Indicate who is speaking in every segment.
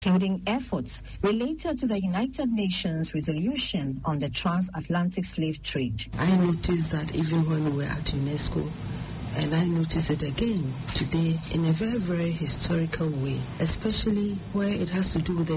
Speaker 1: including efforts related to the United Nations resolution on the transatlantic slave trade.
Speaker 2: I noticed that even when we were at UNESCO, and I notice it again today in a very, very historical way, especially where it has to do with the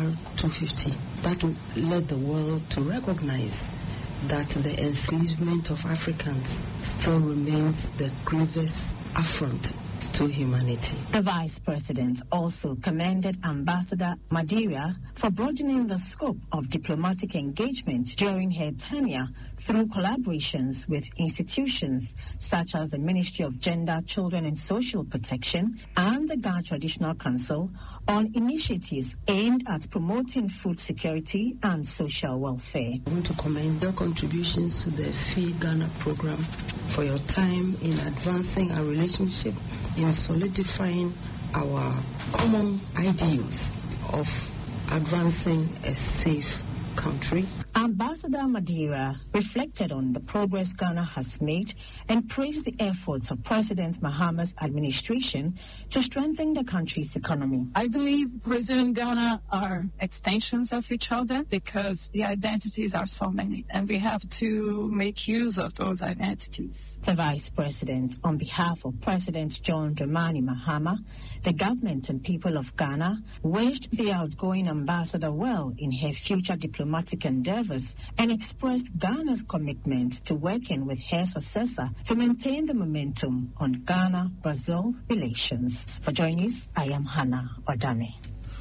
Speaker 2: DR-250. That led the world to recognize that the enslavement of Africans still remains the grievous affront to humanity.
Speaker 1: The Vice President also commended Ambassador Madira for broadening the scope of diplomatic engagement during her tenure through collaborations with institutions such as the Ministry of Gender, Children and Social Protection and the Ghana Traditional Council on initiatives aimed at promoting food security and social welfare.
Speaker 2: I want to commend your contributions to the Feed Ghana program for your time in advancing our relationship, in solidifying our common ideals of advancing a safe country.
Speaker 1: Ambassador Madira reflected on the progress Ghana has made and praised the efforts of President Mahama's administration to strengthen the country's economy.
Speaker 3: I believe Brazil and Ghana are extensions of each other because the identities are so many, and we have to make use of those identities.
Speaker 1: The Vice President, on behalf of President John Dramani Mahama, the government and people of Ghana, wished the outgoing ambassador well in her future diplomatic endeavors and expressed Ghana's commitment to working with her successor to maintain the momentum on Ghana-Brazil relations. For Joy News, I am Hannah Odane.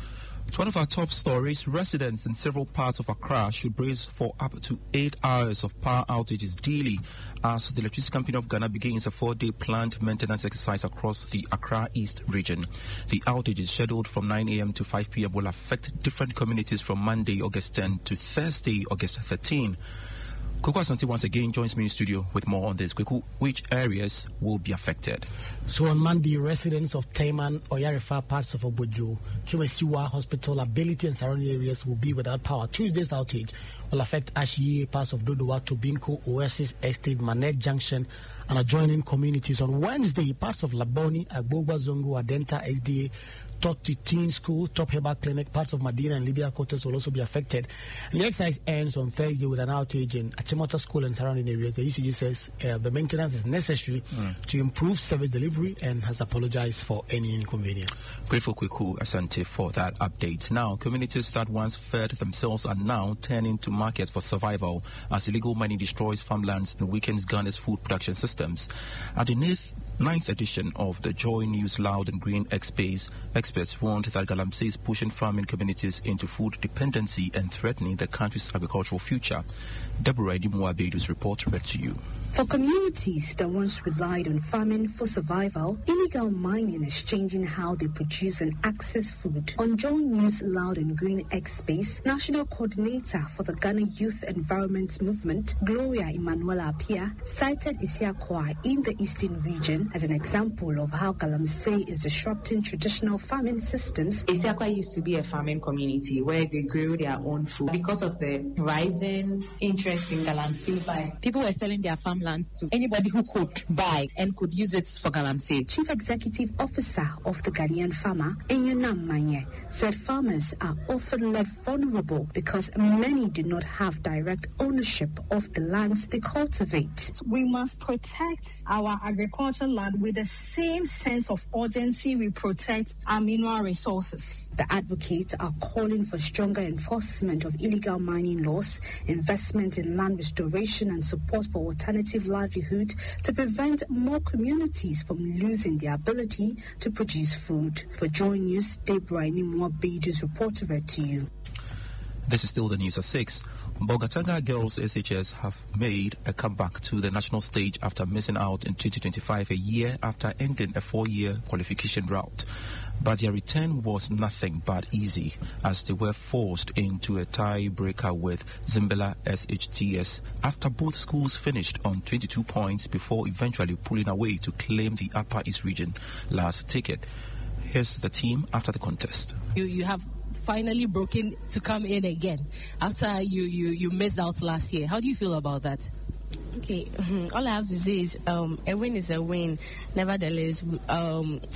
Speaker 4: To one of our top stories, residents in several parts of Accra should brace for up to 8 hours of power outages daily as the Electricity Company of Ghana begins a 4-day planned maintenance exercise across the Accra East region. The outages scheduled from 9 a.m. to 5 p.m. will affect different communities from Monday, August 10 to Thursday, August 13. Kweku Asante once again joins me in studio with more on this. Kweku, which areas will be affected?
Speaker 5: So on Monday, residents of Taiman, Oyarifa, parts of Obojo, Chumesiwa Hospital, Ability and surrounding areas will be without power. Tuesday's outage will affect Ashie, parts of Dodowa, Tobinko, Oasis Estate, Manet Junction, and adjoining communities. On Wednesday, parts of Laboni, Agboba, Zongo, Adenta, SDA, Toti Teen School, Top Heba Clinic, parts of Medina and Libya quarters will also be affected. And the exercise ends on Thursday with an outage in Achimota School and surrounding areas. The ECG says the maintenance is necessary to improve service delivery and has apologized for any inconvenience.
Speaker 4: Grateful Kweku Asante for that update. Now, communities that once fed themselves are now turning to markets for survival as illegal mining destroys farmlands and weakens Ghana's food production systems. At the ninth edition of the Joy News Loud and Green X-Space, experts warned that Galamsey is pushing farming communities into food dependency and threatening the country's agricultural future. Deborah Edimuabedu's report read to you.
Speaker 6: For communities that once relied on farming for survival, illegal mining is changing how they produce and access food. On Joy News Loud and Green X-Space, National Coordinator for the Ghana Youth Environment Movement, Gloria Emanuela Apia, cited Isiakwa in the Eastern region as an example of how Galamsey is disrupting traditional farming systems.
Speaker 7: Isiakwa used to be a farming community where they grew their own food. Because of the rising interest in Galamsey, people were selling their farmlands to anybody who could buy and could use it for Galamsey.
Speaker 6: Chief Executive Officer of the Ghanaian Farmer, Enyonam Manye, said farmers are often left vulnerable because many do not have direct ownership of the lands they cultivate.
Speaker 8: We must protect our agricultural land with the same sense of urgency we protect our mineral resources.
Speaker 6: The advocates are calling for stronger enforcement of illegal mining laws, investment in land restoration and support for alternative livelihood to prevent more communities from losing their ability to produce food. For Joy News, Deborah Nimwa-Bedu's report read to you.
Speaker 4: This is still the news at 6. Bolgatanga Girls SHS have made a comeback to the national stage after missing out in 2025, a year after ending a 4-year qualification route. But their return was nothing but easy as they were forced into a tiebreaker with Zimbela SHTS after both schools finished on 22 points before eventually pulling away to claim the Upper East region last ticket. Here's the team after the contest.
Speaker 9: You have finally broken to come in again after you missed out last year. How do you feel about that?
Speaker 10: Okay, all I have to say is a win is a win. Nevertheless,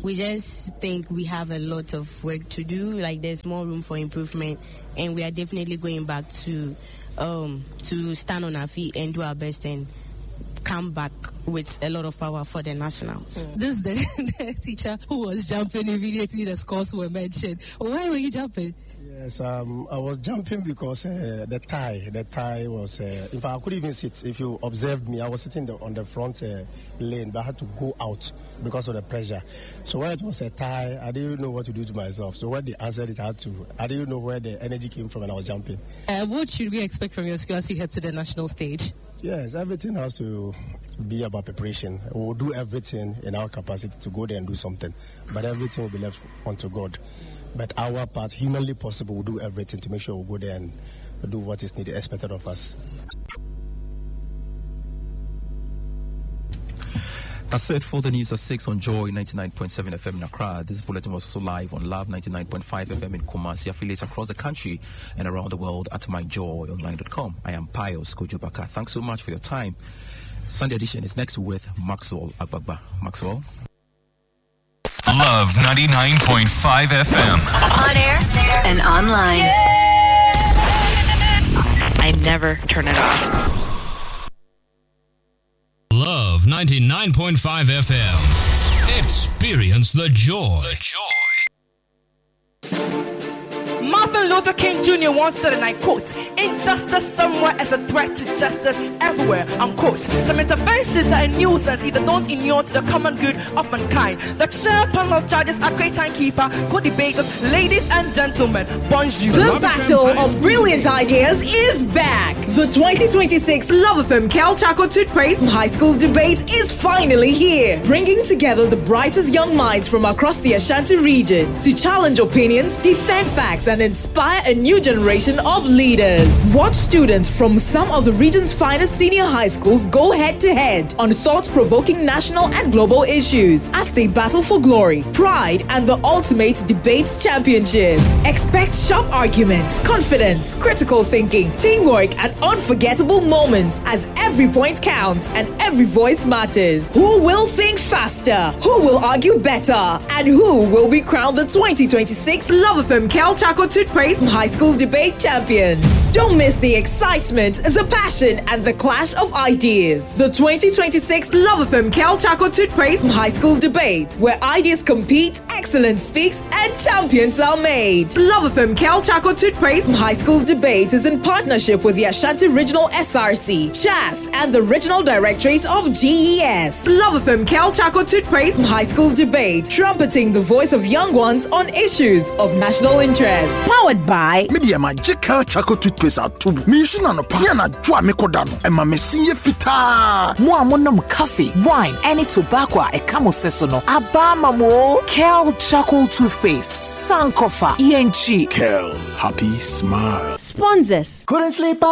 Speaker 10: We just think we have a lot of work to do. Like there's more room for improvement, and we are definitely going back to stand on our feet and do our best and come back with a lot of power for the nationals.
Speaker 9: This is the teacher who was jumping immediately the scores were mentioned. Why were you jumping?
Speaker 11: Yes, I was jumping because the tie was, in fact, I couldn't even sit. If you observed me, I was sitting on the front lane, but I had to go out because of the pressure. So when it was a tie, I didn't know what to do to myself. So when they answered it, I didn't know where the energy came from, and I was jumping.
Speaker 9: What should we expect from your school as you head to the national stage?
Speaker 11: Yes, everything has to be about preparation. We will do everything in our capacity to go there and do something, but everything will be left unto God. But our part, humanly possible, we'll do everything to make sure we'll go there and do what is needed, expected of us.
Speaker 4: That's it for the news at 6 on Joy 99.7 FM in Accra. This bulletin was also live on Love 99.5 FM in Kumasi, affiliates across the country and around the world at myjoyonline.com. I am Pius Kojubaka. Thanks so much for your time. Sunday edition is next with Maxwell Agbagba. Maxwell.
Speaker 12: Love 99.5 FM.
Speaker 13: On air and online. Yeah. I never turn it off.
Speaker 12: Love 99.5 FM. Experience the joy.
Speaker 14: Martin Luther King Jr. once said, and I quote, "Injustice somewhere is a threat to justice everywhere," unquote. Some interventions are a nuisance, either don't inure to the common good of mankind. The chair panel judges are great timekeeper, co-debaters, ladies and gentlemen, bonjour.
Speaker 15: The battle of brilliant ideas is back. The 2026 Love FM Cal Chaco Toothpaste High Schools debate is finally here, bringing together the brightest young minds from across the Ashanti region to challenge opinions, defend facts, and inspire a new generation of leaders. Watch students from some of the region's finest senior high schools go head-to-head on thought-provoking national and global issues as they battle for glory, pride, and the ultimate debate championship. Expect sharp arguments, confidence, critical thinking, teamwork, and unforgettable moments as every point counts and every voice matters. Who will think faster? Who will argue better? And who will be crowned the 2026 Love FM Cal Chaco Toothpaste High Schools debate champions? Don't miss the excitement, the passion, and the clash of ideas. The 2026 Love FM Cal Chaco Toothpaste High Schools debate, where ideas compete, excellence speaks, and champions are made. Love FM Cal Chaco Toothpaste High Schools debate is in partnership with the Ashanti Regional SRC, CHAS, and the Regional Directorate of GES. Love FM Cal Chaco Toothpaste High Schools debate, trumpeting the voice of young ones on issues of national interest.
Speaker 16: Powered by Media Magical Chaco Toothpaste at Tubu. Mishuna no Piana Jua Mekodano and Mamesinye Fita.
Speaker 17: Muamonum coffee, wine, any tobacco, a camo sesono. Abama mo Cal Chaco Toothpaste. Sankofa, ENG.
Speaker 16: Cal, happy smile.
Speaker 17: Sponsors.
Speaker 16: Couldn't sleep